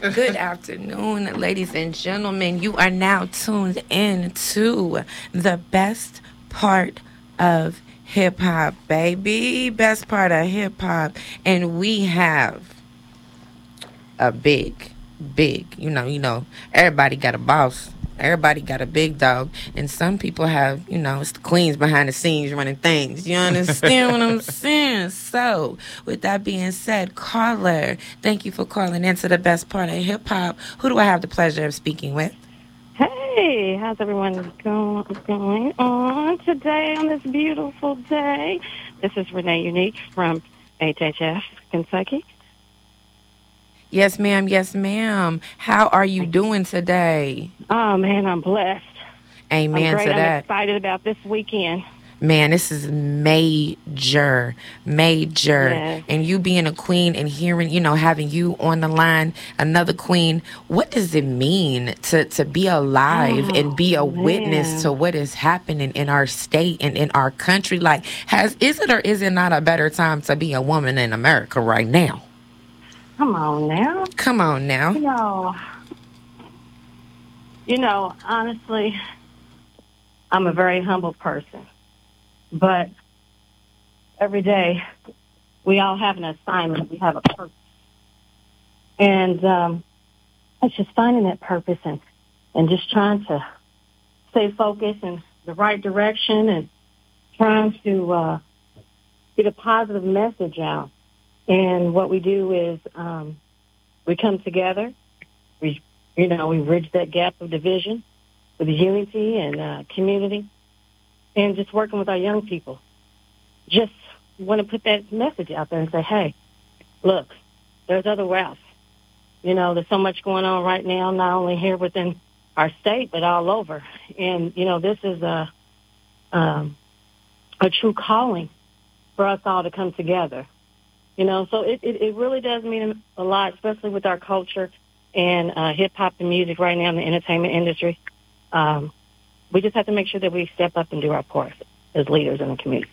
Good afternoon, ladies and gentlemen. You are now tuned in to the best part of hip hop, baby. Best part of hip hop. And we have a big, everybody got a boss. Everybody got a big dog. And some people have, it's the queens behind the scenes running things. You understand what I'm saying? So, with that being said, caller, thank you for calling into the best part of hip hop. Who do I have the pleasure of speaking with? Hey, how's everyone going on today on this beautiful day? This is Renee Unique from HHF, Kentucky. Yes, ma'am. Yes, ma'am. How are you doing today? Oh, man, I'm blessed. I'm Amen great. to I'm that. excited about this weekend. Man, this is major. Yes. And you being a queen and hearing, having you on the line, another queen, what does it mean to be alive and be a witness to Man. what is happening in our state and in our country? Like, is it or is it not a better time to be a woman in America right now? Come on now. Come on now. Honestly, I'm a very humble person. But every day, we all have an assignment. We have a purpose. And it's just finding that purpose and just trying to stay focused in the right direction and trying to get a positive message out. And what we do is we come together. We bridge that gap of division with unity and community. And just working with our young people. Just want to put that message out there and say, hey, look, there's other routes. There's so much going on right now, not only here within our state, but all over. And, this is a true calling for us all to come together. So it really does mean a lot, especially with our culture and hip-hop and music right now in the entertainment industry. We just have to make sure that we step up and do our part as leaders in the community.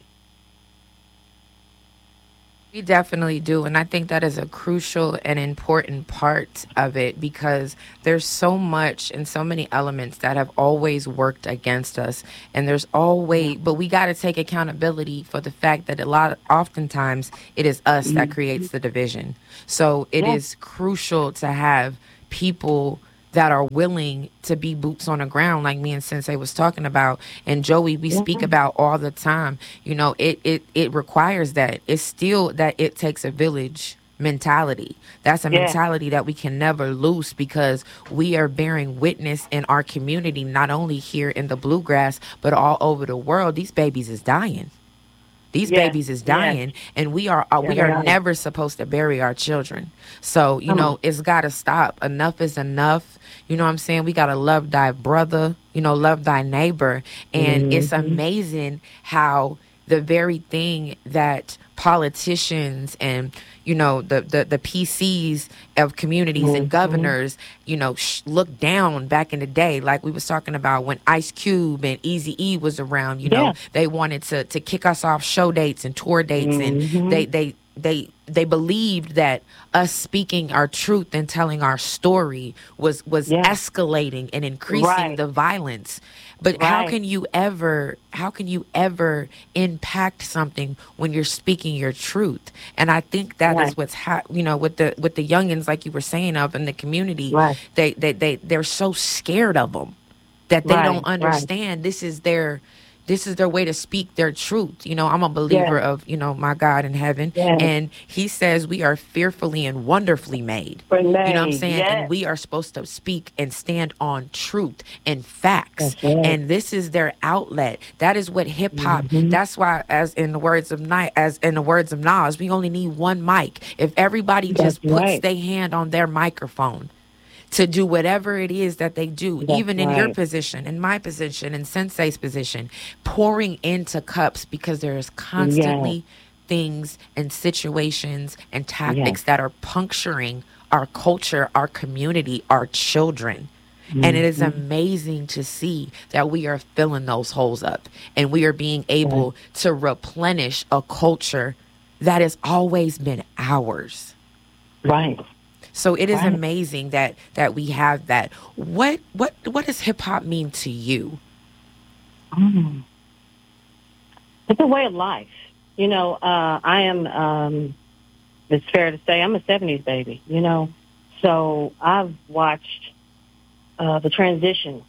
We definitely do. And I think that is a crucial and important part of it because there's so much and so many elements that have always worked against us. And there's always, but we got to take accountability for the fact that oftentimes it is us that creates the division. So it is crucial to have people that are willing to be boots on the ground, like me and Sensei was talking about. And Joey, we speak about all the time. It requires that. It's still that it takes a village mentality. That's a mentality that we can never lose because we are bearing witness in our community, not only here in the Bluegrass, but all over the world. These babies is dying. These babies is dying, and we are never supposed to bury our children. So, it's got to stop. Enough is enough. You know what I'm saying? We got to love thy brother, love thy neighbor. And it's amazing how the very thing that politicians and the PCs of communities and governors looked down back in the day, like we was talking about when Ice Cube and Eazy-E was around. They wanted to kick us off show dates and tour dates, and they believed that us speaking our truth and telling our story was escalating and increasing the violence. But how can you ever impact something when you're speaking your truth? And I think that is what's with the youngins, like you were saying, of in the community. They're so scared of them that they don't understand this is their way to speak their truth. I'm a believer of, my God in heaven. And he says we are fearfully and wonderfully made. You know what I'm saying? And we are supposed to speak and stand on truth and facts. And this is their outlet. That is what hip hop, that's why, as in the words of Nas, we only need one mic. If everybody just puts their hand on their microphone to do whatever it is that they do, even in your position, in my position, in Sensei's position, pouring into cups, because there is constantly things and situations and tactics that are puncturing our culture, our community, our children. And it is amazing to see that we are filling those holes up and we are being able to replenish a culture that has always been ours. Right. So it is Right. amazing that we have that. What does hip hop mean to you? Mm. It's a way of life. I am, it's fair to say, I'm a 70s baby, So I've watched the transition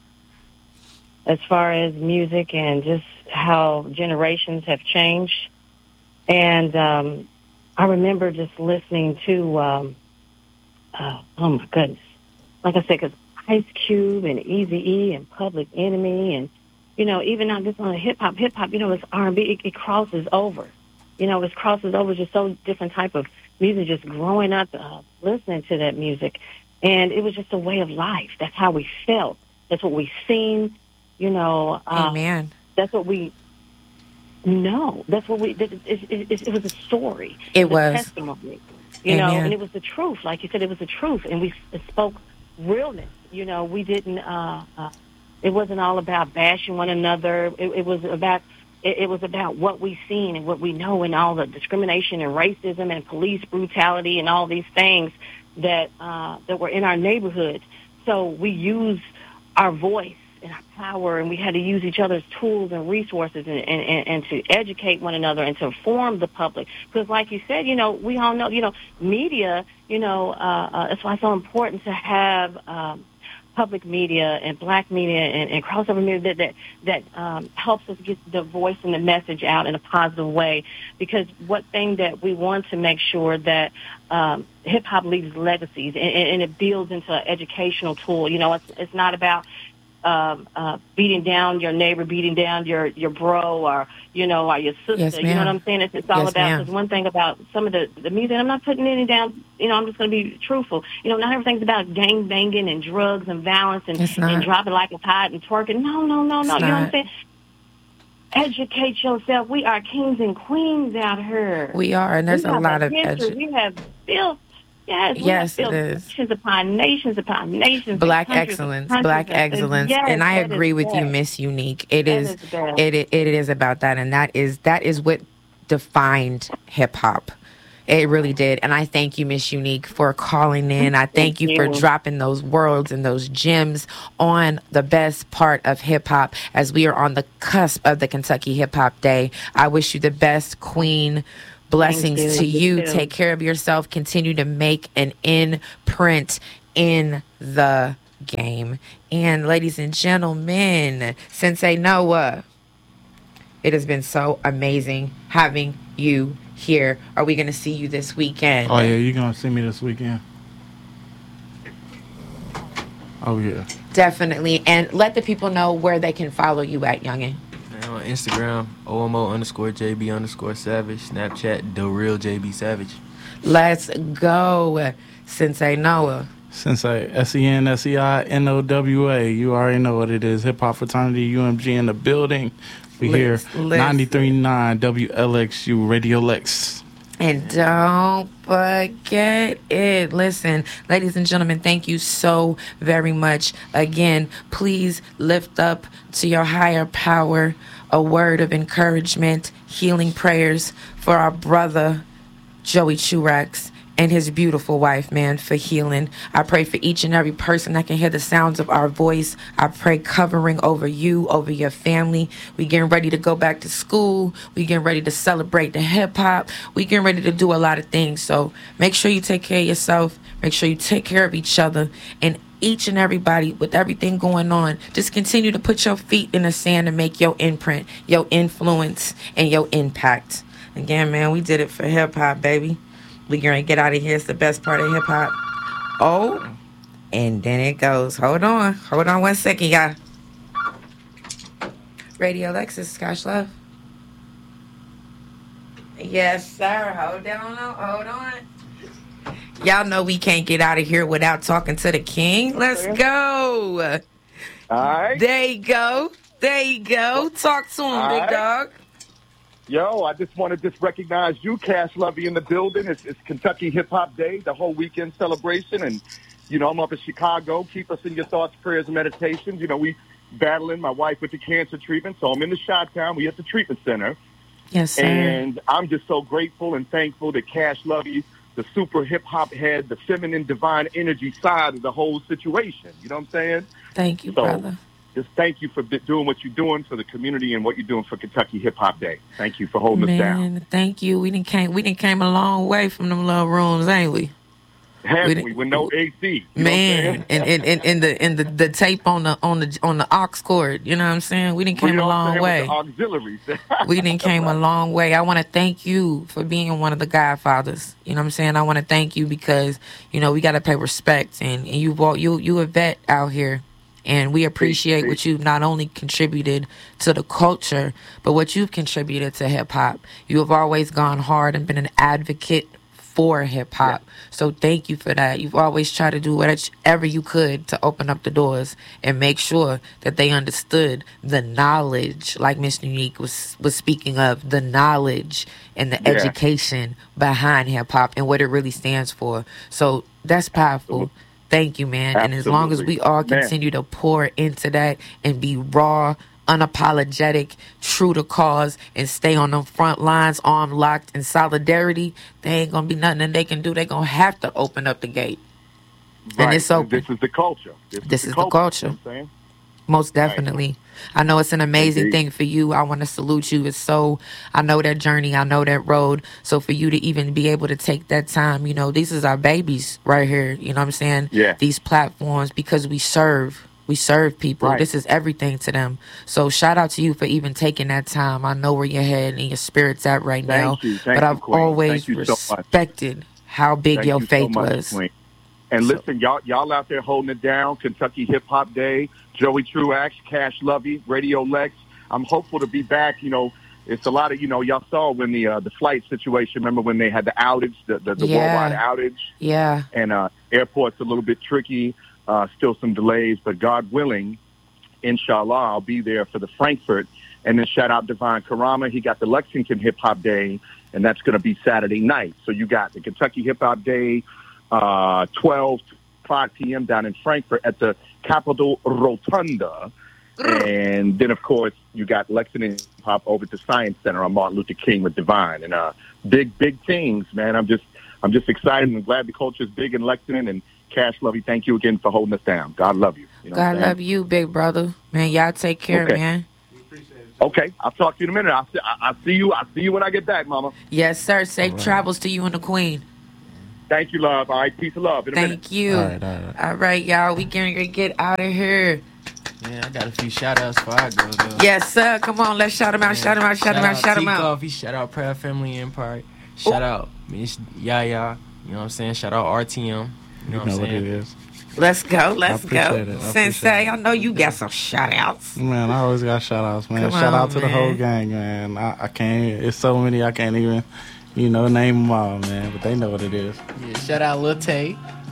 as far as music and just how generations have changed. And I remember just listening to, oh my goodness, like I said, because Ice Cube and Eazy-E and Public Enemy and, even not just on hip-hop, it's R&B, it crosses over. It crosses over, just so different type of music, just growing up, listening to that music. And it was just a way of life. That's how we felt. That's what we seen, Amen. that's what we know. That's what it was a story. It was a was. testimony, Amen. and it was the truth. Like you said, it was the truth. And it spoke realness. We didn't, it wasn't all about bashing one another. It was about, it was about what we seen and what we know, and all the discrimination and racism and police brutality and all these things that were in our neighborhood. So we used our voice and our power, and we had to use each other's tools and resources and to educate one another and to inform the public. Because like you said, we all know, media, that's why it's so important to have public media and black media and crossover media that helps us get the voice and the message out in a positive way. Because what thing that we want to make sure that hip-hop leaves legacies and it builds into an educational tool. It's not about beating down your neighbor, beating down your bro or your sister. Yes, you know what I'm saying? It's all Yes, about, ma'am. because one thing about some of the music, I'm not putting any down, I'm just going to be truthful. Not everything's about gang banging and drugs and violence and dropping like a pot and twerking. No. You know what I'm saying? Educate yourself. We are kings and queens out here. We are, and there's a lot of history. We have built. Yes, it is. Nations upon nations. Black excellence. Yes, and I agree with you, Miss Unique. It is about that, and that is what defined hip hop. It really did. And I thank you, Miss Unique, for calling in. I thank you for dropping those words and those gems on the best part of hip hop as we are on the cusp of the Kentucky Hip Hop Day. I wish you the best, Queen. Blessings to you. Take care of yourself. Continue to make an imprint in the game. And ladies and gentlemen, Sensei Noah, it has been so amazing having you here. Are we going to see you this weekend? Oh, yeah, you're going to see me this weekend. Oh, yeah. Definitely. And let the people know where they can follow you at, youngin'. On Instagram, OMO_JB_Savage. Snapchat, The Real JB Savage. Let's go, Sensei Noah. Sensei, SENSEINOWA. You already know what it is. Hip Hop Fraternity, UMG in the building. We here, 93.9 WLXU Radio Lex. And don't forget it. Listen, ladies and gentlemen, thank you so very much. Again, please lift up to your higher power a word of encouragement, healing prayers for our brother, Joey Churax, and his beautiful wife, man, for healing. I pray for each and every person that can hear the sounds of our voice. I pray covering over you, over your family. We getting ready to go back to school. We getting ready to celebrate the hip hop. We getting ready to do a lot of things. So make sure you take care of yourself. Make sure you take care of each other. And each and everybody, with everything going on, just continue to put your feet in the sand and make your imprint, your influence, and your impact. Again, man, we did it for hip hop, baby. We're going to get out of here. It's the best part of hip-hop. Oh, and then it goes. Hold on 1 second, y'all. Radio Lexus, Scotch Love. Yes, sir. Hold on. Y'all know we can't get out of here without talking to the king. Let's go. All right. There you go. Talk to him, big dog. Yo, I just want to recognize you, Cash Lovey, in the building. It's Kentucky Hip Hop Day, the whole weekend celebration. And, I'm up in Chicago. Keep us in your thoughts, prayers, and meditations. We battling my wife with the cancer treatment. So I'm in the Chi-Town. We at the treatment center. Yes, sir. And I'm just so grateful and thankful that Cash Lovey the super hip-hop head, the feminine divine energy side of the whole situation. You know what I'm saying? Thank you, brother. Just thank you for doing what you're doing for the community and what you're doing for Kentucky Hip Hop Day. Thank you for holding us down. Thank you. We didn't came a long way from them little rooms, ain't we? Have we with no AC? Man, and the tape on the aux cord. You know what I'm saying? We didn't came a long way. The auxiliaries. We didn't came a long way. I want to thank you for being one of the godfathers. You know what I'm saying? I want to thank you because we got to pay respect, and you a vet out here. And we appreciate what you've not only contributed to the culture, but what you've contributed to hip-hop. You have always gone hard and been an advocate for hip-hop. Yeah. So thank you for that. You've always tried to do whatever you could to open up the doors and make sure that they understood the knowledge, like Miss Unique was speaking of, the knowledge and the education behind hip-hop and what it really stands for. So that's powerful. Thank you, man. Absolutely. And as long as we all continue to pour into that and be raw, unapologetic, true to cause, and stay on them front lines, arm locked in solidarity, there ain't going to be nothing that they can do. They're going to have to open up the gate. Right. And it's open. This is the culture. This is the culture. You know what I'm saying? Most definitely. Right. I know it's an amazing thing for you. I want to salute you. I know that journey. I know that road. So for you to even be able to take that time, these is our babies right here. You know what I'm saying? Yeah. These platforms, because we serve people. Right. This is everything to them. So shout out to you for even taking that time. I know where your head and your spirit's at right now. But I've always respected how big your faith was. Queen. And listen, y'all out there holding it down. Kentucky Hip Hop Day, Joey Truax, Cash Lovey, Radio Lex. I'm hopeful to be back. It's a lot of, y'all saw when the flight situation, remember when they had the outage, the worldwide outage? Yeah. And airport's a little bit tricky, still some delays, but God willing, inshallah, I'll be there for the Frankfurt. And then shout out Divine Karama. He got the Lexington Hip Hop Day, and that's going to be Saturday night. So you got the Kentucky Hip Hop Day, 12 to 5 p.m. down in Frankfurt at the Capitol Rotunda. And then, of course, you got Lexington Hip-Hop over at the Science Center on Martin Luther King with Divine. And big things, man. I'm just excited and glad the culture is big in Lexington. And Cash Lovey, thank you again for holding us down. God love you. God love you, big brother. Man, y'all take care, man. Okay, I'll talk to you in a minute. I'll see you when I get back, Mama. Yes, sir. Safe travels to you and the Queen. Thank you, love. All right, peace and love. Thank you. All right, y'all. We gonna get out of here. Yeah, I got a few shout-outs before I go, though. Yes, sir. Come on, let's shout them out, shout them out. Coffee, shout out Proud Family Empire. Shout out Miss Yaya. You know what I'm saying? Shout out RTM. You know what I'm saying? What it is. Let's go. Sensei, I know you got some shout-outs. Man, I always got shout-outs, man. Shout out to the whole gang, man. I can't, it's so many I can't even, name them all, man. But they know what it is. Yeah, shout out Lil Tay.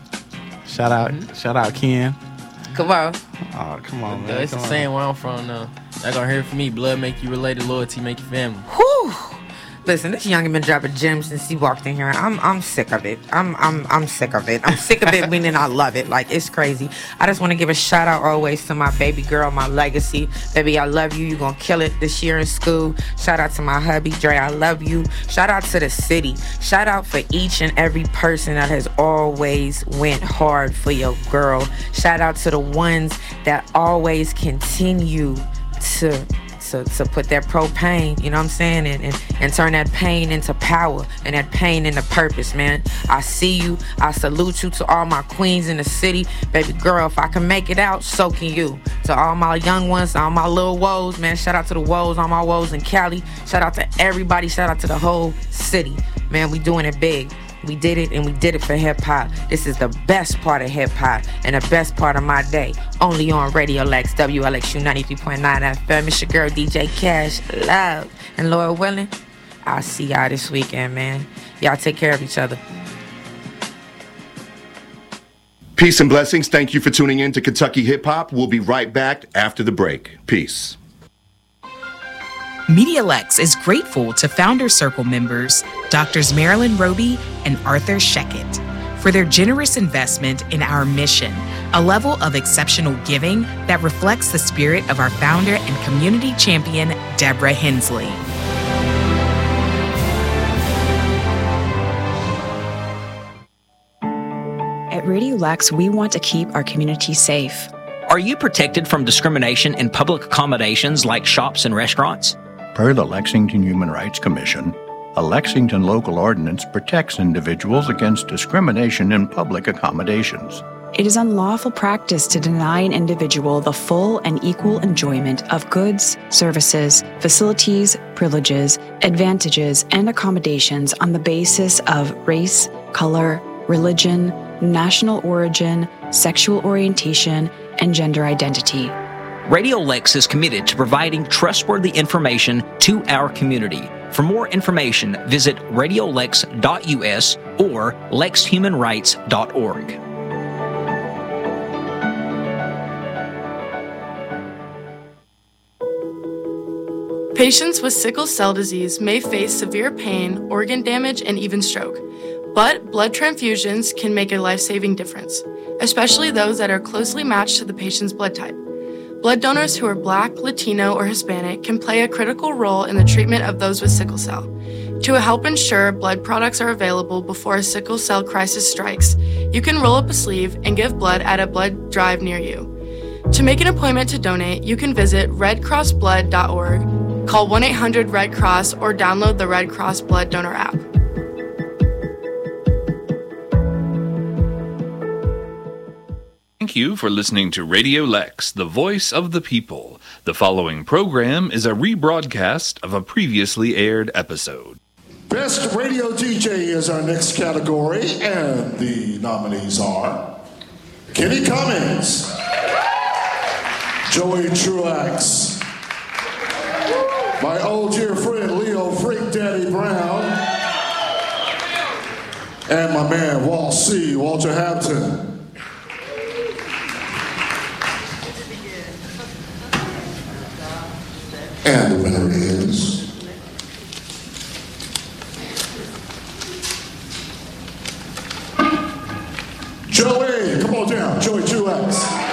Shout out Ken. Come on. Oh, come on, man. It's the same where I'm from, though. Not gonna hear from me. Blood make you related, loyalty make you family. Whew. Listen, this youngin' been dropping gems since he walked in here. I'm sick of it. I'm sick of it. I'm sick of it, meaning I love it. Like, it's crazy. I just want to give a shout out always to my baby girl, my legacy. Baby, I love you. You gonna kill it this year in school. Shout out to my hubby, Dre. I love you. Shout out to the city. Shout out for each and every person that has always went hard for your girl. Shout out to the ones that always continue to put that propane, you know what I'm saying, and turn that pain into power and that pain into purpose, man. I see you. I salute you. To all my queens in the city. Baby girl, if I can make it out, so can you. To all my young ones, all my little woes, man, shout out to the woes, all my woes in Cali. Shout out to everybody. Shout out to the whole city. Man, we doing it big. We did it, and we did it for hip-hop. This is the best part of hip-hop and the best part of my day. Only on Radio Lex, WLXU 93.9 FM. It's your girl, DJ Cash Love. And Lord willing, I'll see y'all this weekend, man. Y'all take care of each other. Peace and blessings. Thank you for tuning in to Kentucky Hip Hop. We'll be right back after the break. Peace. MediaLex is grateful to Founder Circle members, Drs. Marilyn Roby and Arthur Sheckett, for their generous investment in our mission, a level of exceptional giving that reflects the spirit of our founder and community champion, Deborah Hensley. At Radio Lex, we want to keep our community safe. Are you protected from discrimination in public accommodations like shops and restaurants? Per the Lexington Human Rights Commission, a Lexington local ordinance protects individuals against discrimination in public accommodations. It is unlawful practice to deny an individual the full and equal enjoyment of goods, services, facilities, privileges, advantages, and accommodations on the basis of race, color, religion, national origin, sexual orientation, and gender identity. Radio Lex is committed to providing trustworthy information to our community. For more information, visit radiolex.us or lexhumanrights.org. Patients with sickle cell disease may face severe pain, organ damage, and even stroke. But blood transfusions can make a life-saving difference, especially those that are closely matched to the patient's blood type. Blood donors who are Black, Latino, or Hispanic can play a critical role in the treatment of those with sickle cell. To help ensure blood products are available before a sickle cell crisis strikes, you can roll up a sleeve and give blood at a blood drive near you. To make an appointment to donate, you can visit redcrossblood.org, call 1-800-RED-CROSS, or download the Red Cross Blood Donor app. Thank you for listening to Radio Lex, the voice of the people. The following program is a rebroadcast of a previously aired episode. Best Radio DJ is our next category, and the nominees are Kenny Cummings, Joey Truax, my old dear friend Leo Freak Daddy Brown, and my man Walter Hampton. And the winner is Joey. Come on down, Joey Truax.